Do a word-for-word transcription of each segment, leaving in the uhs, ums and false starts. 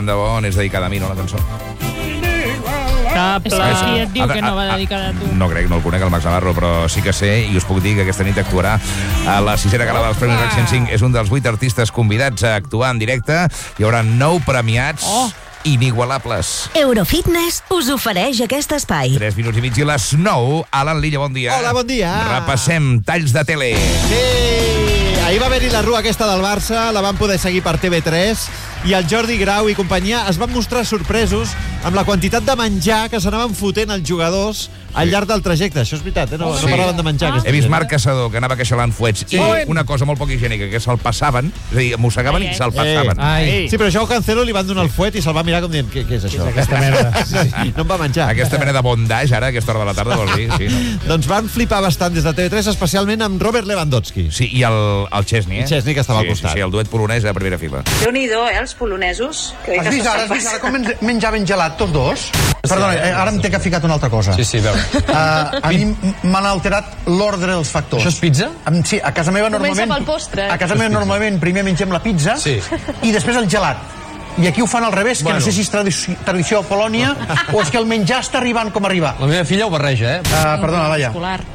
tant de bo anés dedicada a mi, no, la cançó. Cap, és qui et diu que no va dedicada a tu. No crec, no el conec, el Max Navarro, però sí que sé, i us puc dir que aquesta nit actuarà a la sisena gala dels Premis RAC cent cinc. És un dels vuit artistes convidats a actuar en directe. Hi haurà nou premiats oh. inigualables. Eurofitness us ofereix aquest espai. Tres minuts i mig i les nou. Alan Lilla, bon dia. Hola, bon dia. Repassem talls de tele. Sí, ahir va haver-hi la rua aquesta del Barça, la van poder seguir per T V tres, i el Jordi Grau i companyia es van mostrar sorpresos amb la quantitat de menjar que s'anaven fotent els jugadors al llarg del trajecte. Això és veritat, eh? No, sí. no parlaven de menjar. Ah. He vist Marc Caçador, que anava queixalant fuets, sí. i una cosa molt poc higiènica, que se'l passaven, és a dir, mossegaven i se'l passaven. Ai, ai. Sí, però Joao Cancelo li van donar el fuet i se'l va mirar com dient, què, què és això? És aquesta merda. Sí, sí. No em va menjar. Aquesta mena de bondage, ara, a aquesta hora de la tarda, vols dir? Sí, no? Doncs van flipar bastant des de T V tres, especialment amb Robert Lewandowski. Sí, i el, el Chesney, eh? El Chesney, que estava sí, al costat. Sí, sí, el duet polonès a primera fila. Déu-n'hi-do, eh, els polonesos. Que has vist ara, has vist ara com menjaven gelat tots dos? Perdona, ara em té que ha ficat una altra cosa. Sí, sí, veu. Uh, a mi m'han alterat l'ordre dels factors. Això és pizza? Sí, a casa meva Comença normalment... pel postre. A casa meva normalment primer mengem la pizza sí. i després el gelat. I aquí ho fan al revés, que bueno. no sé si és tradició, tradició a Polònia o és que el menjar està arribant com arriba. La meva filla ho barreja, eh? Uh, perdona, Laia.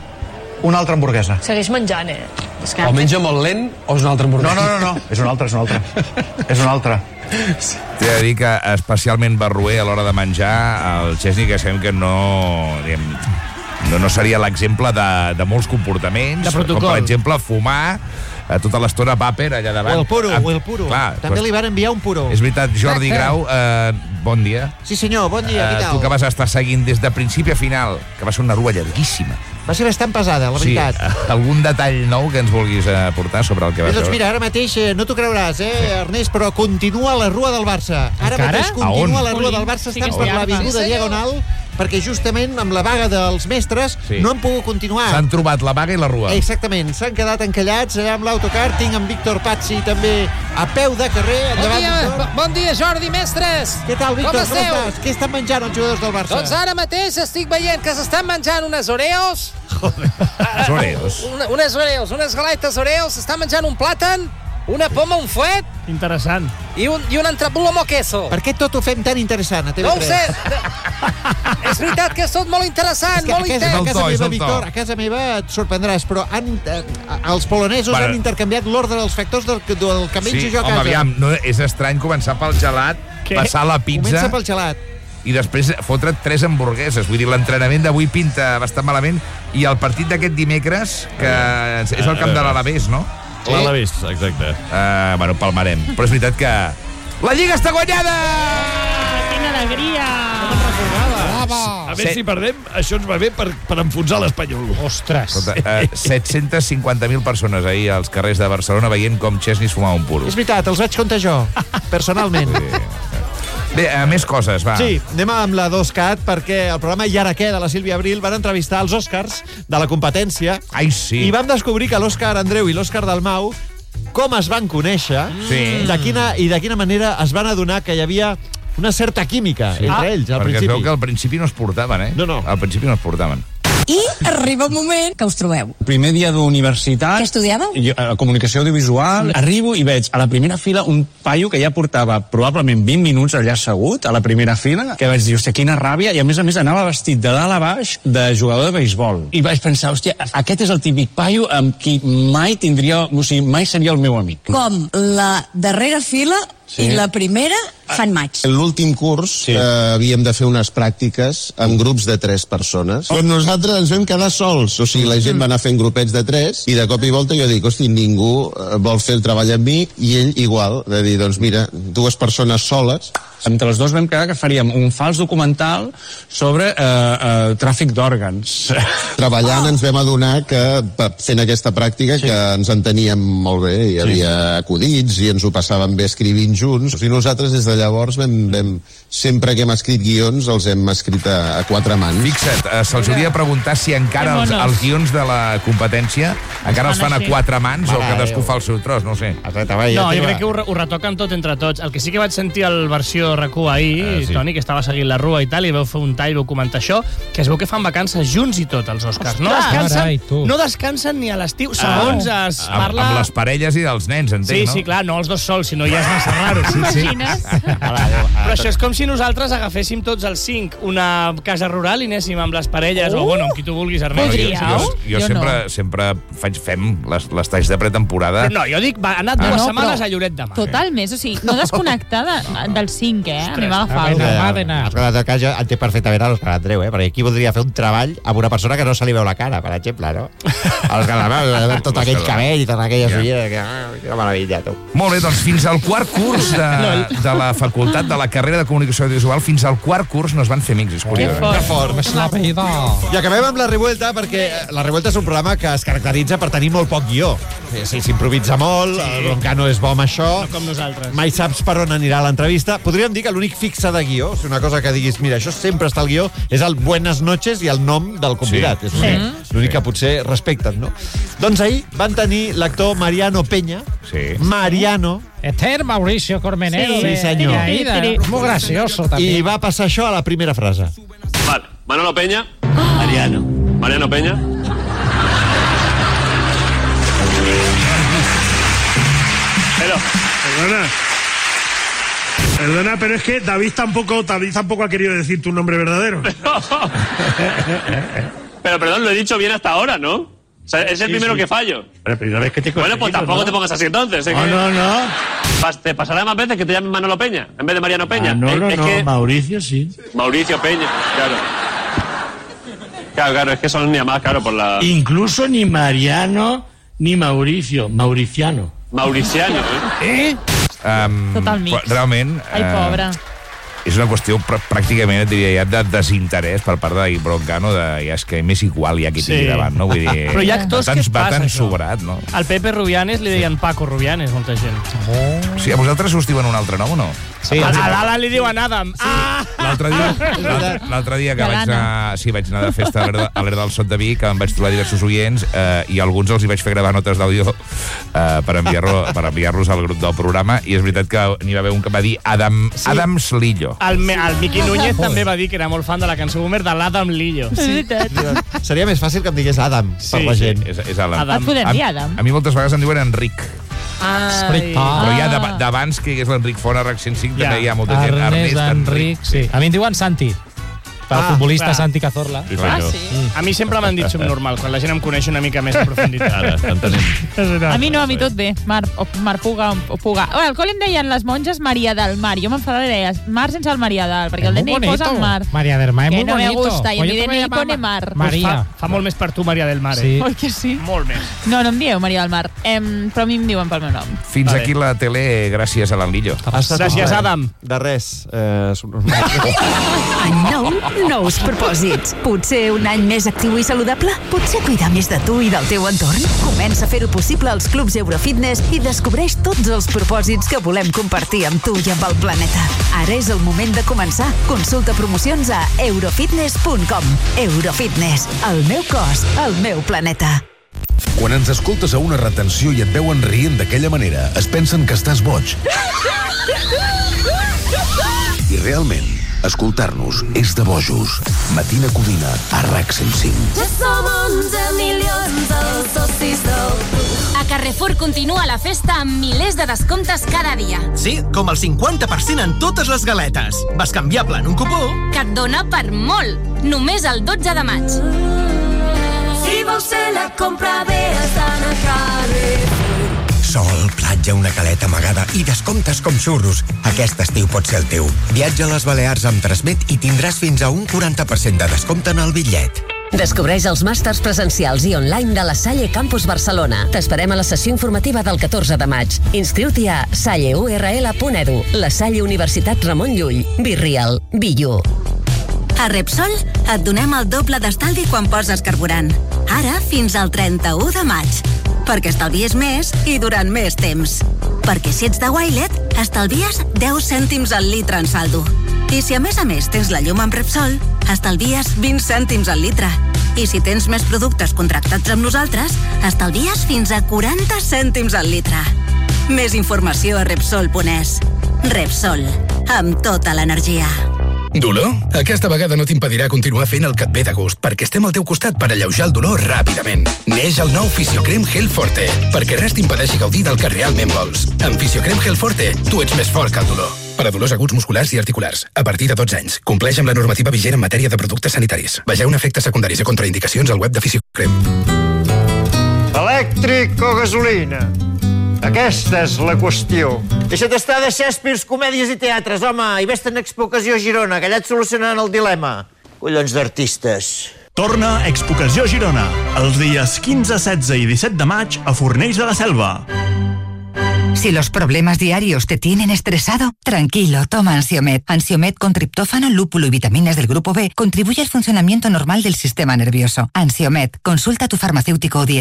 Una altra hamburguesa. Segueix menjant, eh? És que... O menja molt lent o és una altra hamburguesa? No, no, no, no. És una altra, és una altra. És una altra. T'he de dir que especialment barroer a l'hora de menjar el Chesney, que sabem que no... Diguem, no, no seria l'exemple de, de molts comportaments, com per exemple fumar a tota l'estona vàper allà davant. O el puro, o el puro. Clar, també li van enviar un puro. És veritat, Jordi Grau, eh, bon dia. Sí senyor, bon dia, què eh, tal? Tu que vas estar seguint des de principi a final, que va ser una rua llarguíssima. Va ser bastant pesada, la veritat. Sí, algun detall nou que ens vulguis aportar sobre el que va ser? ser? Doncs mira, ara mateix, eh, no t'ho creuràs, eh, Ernest, però continua la rua del Barça. Ara Encara? mateix continua la rua del Barça, estan per l'avinguda Diagonal, perquè justament amb la vaga dels mestres sí. no han pogut continuar. S'han trobat la vaga i la rua. Exactament, s'han quedat encallats allà amb l'autocar-ting, amb Víctor Pazzi també a peu de carrer. Bon dia, bon dia, Jordi, mestres! Què tal, Víctor, com, com estàs? Què estan menjant els jugadors del Barça? Doncs ara mateix estic veient que s'estan menjant unes Oreos. Joder, unes Oreos? Una, unes Oreos, unes galetes Oreos, s'estan menjant un plàtan, una poma, un fuet... Interessant. I un, i un entrepolo amb queso. Per què tot ho fem tan interessant a T V tres? No ho sé. És veritat que és tot molt interessant, és que molt a casa, intens. a casa meva, Víctor, a casa meva et sorprendràs, però han, eh, els polonesos bueno. han intercanviat l'ordre dels factors del, del que menjo sí, jo a casa. Home, aviam, no, és estrany començar pel gelat, Què? passar la pizza... Comença pel gelat. I després fotre't tres hamburgueses. Vull dir, l'entrenament d'avui pinta bastant malament i el partit d'aquest dimecres, que és el camp de l'Alavés, no? Sí? L'Alavés, exacte. Uh, bueno, palmarem. Però és veritat que... La Lliga està guanyada! Ah, quina alegria! No me'n recordava. A veure si perdem, això ens va bé per, per enfonsar l'Espanyol. Ostres. Escolta, uh, set-cents cinquanta mil persones ahir als carrers de Barcelona veient com Chesney es fumava un puro. És veritat, els vaig comptar jo, personalment. Sí. Bé, uh, més coses, va. Sí, anem amb la dos cat, perquè el programa I ara què, de la Sílvia Abril, van entrevistar els Oscars de la competència. Ai, sí. I vam descobrir que l'Òscar Andreu i l'Òscar Dalmau, com es van conèixer, sí. de quina, i de quina manera es van adonar que hi havia una certa química sí. entre ah, ells, al perquè principi. Perquè es veu que al principi no es portaven, eh? No, no. Al principi no es portaven. I arriba un moment que us trobeu. Primer dia d'universitat... Què estudiàveu? Jo, comunicació audiovisual. Arribo i veig a la primera fila un paio que ja portava probablement vint minuts allà assegut, a la primera fila, que vaig dir, hòstia, quina ràbia, i a més a més anava vestit de dalt a baix de jugador de beisbol. I vaig pensar, hòstia, aquest és el típic paio amb qui mai tindria... O sigui, mai seria el meu amic. Com la darrera fila sí. i la primera fan maig. L'últim curs sí. eh, havíem de fer unes pràctiques amb grups de tres persones. Però nosaltres ens vam quedar sols, o sigui, la gent va anar fent grupets de tres i de cop i volta jo dic, hosti, ningú vol fer el treball amb mi, i ell igual, de dir, doncs mira, dues persones soles. Entre els dos vam quedar que faríem un fals documental sobre eh, eh, tràfic d'òrgans. Treballant oh. ens vam adonar que fent aquesta pràctica sí. que ens enteníem molt bé, hi havia sí. acudits i ens ho passàvem bé escrivint junts. O sigui, nosaltres des de llavors vam, vam, sempre que hem escrit guions els hem escrit a, a quatre mans. Fixa't, eh, se'ls hauria de preguntar si encara els, els guions de la competència encara els fan a quatre mans o cadascú fa el seu tros, no ho sé. No, jo crec que ho, ho retoquen tot entre tots. El que sí que vaig sentir a la versió secció de R A C u ahir, uh, sí. Toni, que estava seguint la rua i tal, i veu fer un tall, veu comentar això, que es veu que fan vacances junts i tot, els Oscars. No descansen, Carai, no descansen ni a l'estiu, segons uh, es parla... Amb, amb les parelles i dels nens, entenc, sí, no? Sí, sí, clar, no els dos sols, sinó ja és massa raro. Sí, T'imagines? Sí. Però això és com si nosaltres agaféssim tots els cinc una casa rural i anéssim amb les parelles, uh. o bueno, amb qui tu vulguis, Ernest. Jo, jo, jo, jo sempre, no. sempre faig, fem les, les talls de pretemporada. Però no, jo dic, va, ha anat dues ah, no, setmanes a Lloret de Mar. Total més, o sigui, no desconnectar de, del cinc, eh? Anem a agafar alguna cosa. Escolta, el cas jo entenc perfectament a l'Òscar Andreu, eh? Perquè aquí voldria fer un treball amb una persona que no se li veu la cara, per exemple, no? A l'Òscar Andreu, tot aquell cabell i tota aquella sollera, que, que meravella, tu. Molt bé, doncs fins al quart curs de, de la facultat de la carrera de comunicació audiovisual, fins al quart curs no es van fer amics, és curiós. Que fort. I acabem amb La Revuelta, perquè La Revuelta és un programa que es caracteritza per tenir molt poc guió. Sí, s'improvisa molt, sí. El Broncano és bo amb això. No com nosaltres. Mai saps per on anirà l'entrevista. Podríem dir que l'únic fixe de guió, o sigui, una cosa que diguis, mira, això sempre està al guió, és el Buenas noches i el nom del convidat. Sí. És l'únic sí. l'únic que potser respecten, no? Doncs ahir van tenir l'actor Mariano Peña. Sí. Mariano. Eter Mauricio Cormenero. Sí, senyor. Muy gracioso también. I va passar això a la primera frase. Vale, Manolo Peña. Mariano. Mariano Peña. Pero, perdona. Perdona, pero es que David tampoco, David tampoco ha querido decir tu nombre verdadero. Pero, perdón, lo he dicho bien hasta ahora, ¿no? O sea, es el sí, primero sí. que fallo. Pero primera vez que te bueno, pues tampoco ¿no? te pongas así entonces. ¿eh? No, que... no, no. Te pasará más veces que te llamen Manolo Peña, en vez de Mariano Peña. Ah, no, no, es no, que... Mauricio sí. Mauricio Peña, claro. Claro, claro, es que son ni más, claro, por la... Incluso ni Mariano ni Mauricio, Mauriciano. Mauriciano, ¿eh? ¿Eh? Um, Total mix. Realment... Ai, pobre. Uh, és una qüestió pr pràcticament, et diria, ja de desinterès per part de Broncano, de ja és que m'és igual ja qui tingui sí. davant, no? Vull dir, però hi ha actors que es va passa, tan això. Sobrat, no? Al Pepe Rubianes li deien Paco Rubianes, molta gent. Oh. Sí, a vosaltres us diuen un altre nom o no? Sí. A l'Ala li diuen Adam. Sí. Ah! L'altre dia, l'altre dia que vaig anar, sí, vaig anar de festa a l'Era del Sot de Vic, que em vaig trobar diversos oients, eh, i alguns els hi vaig fer gravar notes d'àudio eh, per enviar-los per enviar-los al grup del programa, i és veritat que n'hi va haver un que va dir Adam, sí. Adams Lillo. El, el Miqui Núñez també va dir que era molt fan de la cançó Boomer de l'Adam Lillo. Sí. Seria més fàcil que em digués Adam, sí, per la gent. Sí, és, és Adam. Adam. Et podem dir Adam? A, a mi moltes vegades em diuen Enric. Ai. Però ja d'abans que hi hagués l'Enric Font a RAC cent cinc ja. També hi ha molta gent. Ernest, Enric, sí. A mi em diuen Santi. Per al ah, futbolista clar. Santi Cazorla. Ah, sí? Mm. A mi sempre m'han dit subnormal, quan la gent em coneix una mica més en profunditat. Ara, entenem. A mi no, a mi tot bé. Mar, o, Mar Puga o Puga. Bueno, al col·le em deien les monges Maria del Mar. Jo m'enfadava i deia Mar sense el Maria del, perquè el D N I posa Mar. Maria del Mar és molt bonito. Que no me gusta, i mi D N I pone Mar. Maria. Fa, fa molt més per tu, Maria del Mar, eh? Sí. Oi que sí? Molt més. No, no em dieu Maria del Mar, em, però a mi em diuen pel meu nom. Fins vale. Aquí la tele, gràcies a l'Anlillo. Gràcies, Adam. De res. Eh, Any nou, nous propòsits. Potser un any més actiu i saludable? Potser cuidar més de tu i del teu entorn? Comença a fer-ho possible als clubs Eurofitness i descobreix tots els propòsits que volem compartir amb tu i amb el planeta. Ara és el moment de començar. Consulta promocions a eurofitness punt com. Eurofitness. El meu cos, el meu planeta. Quan ens escoltes a una retenció i et veuen rient d'aquella manera, es pensen que estàs boig. I realment, escoltar-nos és de bojos. Matina Codina, a RAC cent cinc. Ja som onze milions els socis del club. A Carrefour continua la festa amb milers de descomptes cada dia. Sí, com el cinquanta per cent en totes les galetes. Bescanviable en un cupó que et dona per molt. Només el dotze de maig. Si vols fer la compra bé, estan a Carrefour. Sol, platja, una caleta amagada i descomptes com xurros. Aquest estiu pot ser el teu. Viatja a les Balears amb Transmet i tindràs fins a un quaranta per cent de descompte en el bitllet. Descobreix els màsters presencials i online de la Salle Campus Barcelona. T'esperem a la sessió informativa del catorze de maig. Inscriu-t'hi a salle u erre ele punt edu. La Salle Universitat Ramon Llull. Be real. Be you. A Repsol et donem el doble d'estalvi quan poses carburant. Ara fins al trenta-u de maig. Perquè estalvies més i durant més temps. Perquè si ets de Wilet, estalvies deu cèntims al litre en saldo. I si a més a més tens la llum amb Repsol, estalvies vint cèntims al litre. I si tens més productes contractats amb nosaltres, estalvies fins a quaranta cèntims al litre. Més informació a Repsol punt es. Repsol, amb tota l'energia. Dolor? Aquesta vegada no t'impedirà continuar fent el que et ve de gust, perquè estem al teu costat per alleujar el dolor ràpidament. Neix el nou Fisiocrem Gel Forte, perquè res t'impedeixi gaudir del que realment vols. Amb Fisiocrem Gel Forte, tu ets més fort que el dolor. Per a dolors aguts musculars i articulars, a partir de dotze anys. Compleix amb la normativa vigent en matèria de productes sanitaris. Vegeu efectes secundaris i contraindicacions al web de Fisiocrem. Elèctric o gasolina? Aquesta és la qüestió. Deixa't estar de Shakespeare, comèdies i teatres, home, i vés-te'n a Expocació Girona, que allà et solucionaran el dilema. Collons d'artistes. Torna Expocació Girona, els dies quinze, setze i disset de maig a Fornells de la Selva. Si los problemas diarios te tienen estresado, tranquilo, toma Ansiomed. Ansiomed con triptófano, lúpulo y vitaminas del grupo B contribuye al funcionamiento normal del sistema nervioso. Ansiomed, consulta a tu farmacéutico o dietista.